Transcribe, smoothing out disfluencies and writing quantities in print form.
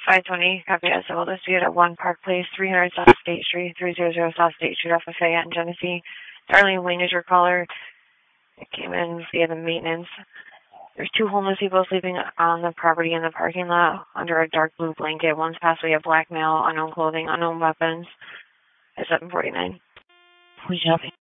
520, copy that. Civil dispute at 1 Park Place, 300 South State Street, 300 South State Street off of Fayette in Genesee. Darlene Wayne is your caller. It came in via the maintenance. There's 2 homeless people sleeping on the property in the parking lot under a dark blue blanket. One's possibly a black male, unknown clothing, unknown weapons. At 749. We should help you.